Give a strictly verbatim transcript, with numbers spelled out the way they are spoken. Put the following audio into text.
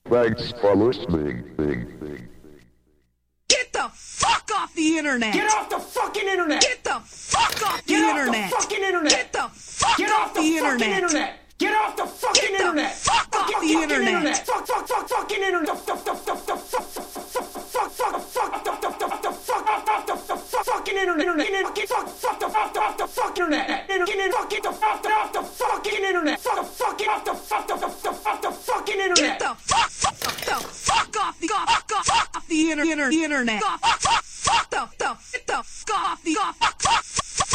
Thanks for listening. Big, big. Get the fuck off the internet! Get off the fucking internet! Get the fuck off the Get off internet! the fucking internet! Get the fuck Get off off the the fucking internet! internet! Get off the fucking Get the internet! fuck off Get the fucking internet! Fuck, fuck, fuck, fucking internet! Fuck, fuck, fuck, fuck, fuck, fuck, fuck, fuck, fuck, the the the the fuck off the the fucking internet! Internet! Fucking fuck, fuck the off the off the fucking internet! Internet! Fucking the off the off the fucking internet! Fuck the fucking off the off the off the fucking internet! Get the fuck, fuck, the fuck off the fuck off the inter- inter- internet! Fuck, fuck,